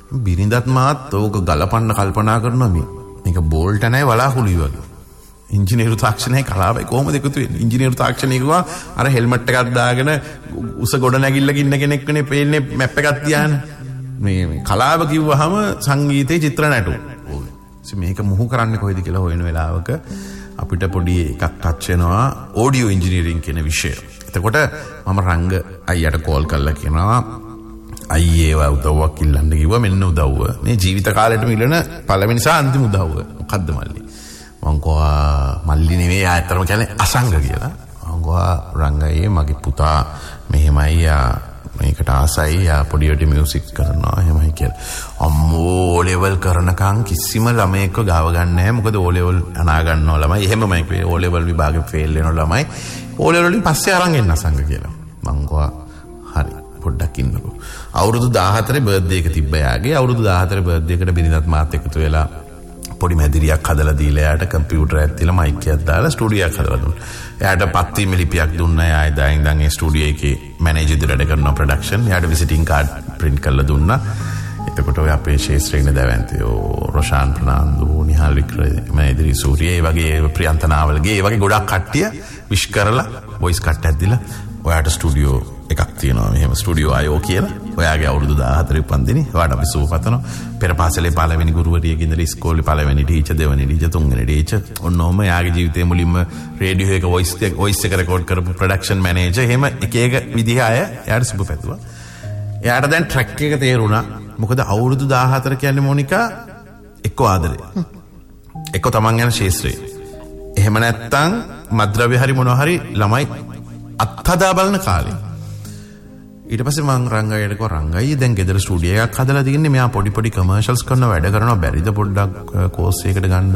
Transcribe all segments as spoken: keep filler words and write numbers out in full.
බිරිඳත් මාත් ඕක ගලපන්න කල්පනා කරනවා මේ. මේක බෝල්ට නැහැ වලාකුළුයි වගේ. ඉංජිනේරු තාක්ෂණයයි කලාවයි කොහොමද එකතු වෙන්නේ? ඉංජිනේරු තාක්ෂණය කිව්වා අර හෙල්මට් එකක් දාගෙන උස ගොඩ නැගිල්ලක ඉන්න කෙනෙක්නේ පේන්නේ මැප් එකක් තියාන. මේ මේ කලාව කිව්වහම සංගීතේ චිත්‍ර නැටුම්. ඕක. මේක මුහු කරන්නේ කොහෙද කියලා හොයන වෙලාවක අපිට පොඩි එකක් ටච් වෙනවා ඔඩියෝ ඉංජිනේරින් කියන විෂය. එතකොට මම රංග අයියට කෝල් කරලා කියනවා අයියේවා උදව්වක් ඉල්ලන්න කිව්වා මෙන්න උදව්ව. මේ ජීවිත කාලෙටම ඉල්ලන පළවෙනි සහ අන්තිම උදව්ව. මොකද්ද මල්ලි? මං කෝවා මල්ලි නෙවෙයි ආයතරම කියන්නේ අසංග කියලා. මං කෝවා රංගයේ මගේ පුතා මෙහෙමයි යා මේකට ආසයි යා පොඩියට මියුසික් කරනවා එහෙමයි කියලා. අම්මෝ ඕ ලෙවල් කරනකම් කිසිම ළමයෙක්ව ගාව ගන්න නැහැ. මොකද ඕ ලෙවල් අනා ගන්නවා ළමයි. එහෙමමයි කිව්වේ. ඕ ලෙවල් විභාගෙ ෆේල් වෙනවා ළමයි. ඕ ලෙවල් වලින් පස්සේ අරන් එන්න අසංග කියලා. මං කෝවා හරි පොඩ්ඩක් ඉන්නකෝ. අවුරුදු දාහතරේ බර්ත්ඩේ එක තිබ්බ යාගේ. අවුරුදු දාහතරේ බර්ත්ඩේ එකට බිරිඳත් මාත් එකතු වෙලා පොඩි මැදිරියක් හදලා දීලා එයාට කම්පියුටරයක් තියලා මයික් එකක් දාලා ස්ටුඩියෝ එකක් හදලා දුන්නා. එයාට පත්වීම ලිපියක් දුන්නා. එයා එදා ඉඳන් ඒ ස්ටුඩියෝ එකේ මැනේජර් විදිහට වැඩ කරනවා ප්‍රොඩක්ෂන්. එයාට විසිටින් කාඩ් print කරලා දුන්නා. එතකොට ඔය අපේ ශේෂ්ත්‍රයේ ඉන්න දැවැන්තයෝ රොෂාන් ප්‍රනාන්දු නිහාල් වික්‍රම මැදිරි සූරිය ඒ වගේ ප්‍රියන්ත නාවල්ගේ ඒ වගේ ගොඩක් කට්ටිය විශ් කරලා වොයිස් කට්ටයක් දීලා ඔයාට ස්ටුඩියෝ එකක් තියෙනවා මෙහෙම ස්ටුඩියෝ ආයෝ කියලා. ඔයාගේ අවුරුදු දාහතරේ උපන්දිනේ. ඔයාට අපි සුබ පතනවා. පෙර පාසලේ පළවෙනි ගුරුවරියක ඉඳලා ඉස්කෝලේ පළවෙනි ටීචර් දෙවෙනි ටීචර් තුන්වෙනි ටීචර්. ඔන්න ඔහම යාගේ ජීවිතේ මුලින්ම රේඩියෝ එක වොයිස් එක වොයිස් එක රෙකෝඩ් කරපු ප්‍රොඩක්ෂන් මැනේජර්. එහෙම එක එක විදිහ අය එයාට සුබ පැතුවා. එයාට දැන් ට්‍රැක් එක තේරුණා. මොකද අවුරුදු දාහතර කියන්නේ මොනිකා එක්ක ආදරේ. එක්ක තමන් යන ශේෂ්ත්‍රය. එහෙම නැත්තම් මද්ද්‍රව්‍ය හරි මොනවා හරි ළමයි අත්හදා බලන කාලේ. ඊට පස්සේ මං රංගයට කෝ රංගයි දැන් ගෙදර ස්ටුඩියෝ එකක් හදලා තියෙන්නේ. මෙයා පොඩි පොඩි කමර්ෂල්ස් කරනවා වැඩ කරනවා. බැරිද පොඩ්ඩක් කෝස් එකකට ගන්න?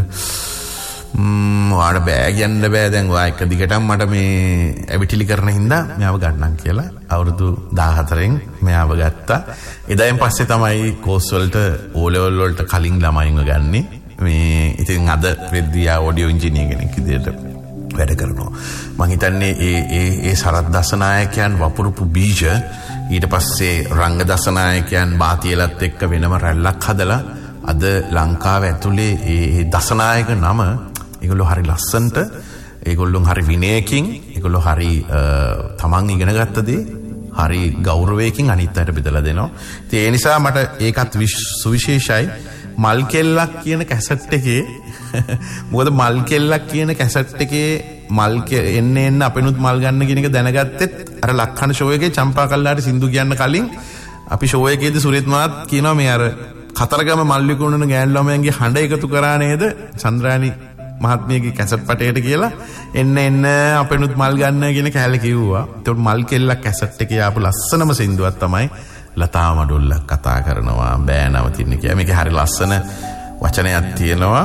ම්ම් ඔයාට බෑ කියන්න බෑ. දැන් ඔයා එක දිගටම මට මේ ඇවිටිලි කරන හින්දා මෙයාව ගන්නම් කියලා අවුරුදු දාහතරෙන් මෙයාව ගත්තා. එදායින් පස්සේ තමයි කෝස් වලට ඕ ලෙවල් වලට කලින් ළමයින්ව ගන්නේ. මේ ඉතින් අද වෙද්දී ආ ඔඩියෝ ඉංජිනේර කෙනෙක් විදියට වැඩ කරනවා. මං හිතන්නේ ඒ ඒ ඒ සරත් දසනායකයන් වපුරුපු බීජ ඊට පස්සේ රංග දසනායකයන් බාතියලත් එක්ක වෙනම රැල්ලක් හදලා අද ලංකාව ඇතුලේ ඒ දසනායක නම ඒගොල්ලෝ හරි ලස්සනට ඒගොල්ලෝ හරි විනයකින් ඒගොල්ලෝ හරි තමන් ඉගෙන ගත්ත දේ හරි ගෞරවයකින් අනිත් අයට බෙදලා දෙනවා. ඉතින් ඒ නිසා මට ඒකත් සුවිශේෂයි. මල් කෙල්ලක් කියන කැසට් එකේ මොකද මල් කෙල්ලක් කියන කැසට් එකේ මල් එන්න එන්න අපෙනුත් මල් ගන්න කියන එක දැනගත්තෙත් අර ලක්හන ෂෝ එකේ චම්පා කල්ලාට සින්දු කියන්න කලින් අපි ෂෝ එකේදී සුරිත් මාත් කියනවා මේ අර කතරගම මල් විකුණන ගෑනු ළමයන්ගේ හඬ එකතු කරා නේද චන්ද්‍රානි මහත්මියගේ කැසට් පටේට කියලා එන්න එන්න අපෙනුත් මල් ගන්න කියන කැලේ කිව්වා. ඒකට මල් කෙල්ලක් කැසට් එකේ ආපු ලස්සනම සින්දුවක් තමයි ලතා මඩුල්ලක් කතා කරනවා බෑ නවතින්න කියලා. මේකේ හරි ලස්සන වචනයක් තියෙනවා.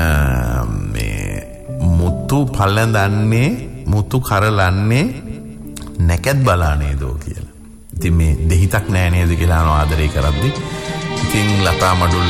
මේ මුතු පළඳන්නේ මුතු කරලන්නේ නැකත් බලා නේදෝ කියලා. ඉතින් මේ දෙහිතක් නෑ නේද කියලා ආදරේ කරද්දි ඉතින් ලතා මඩුල්ල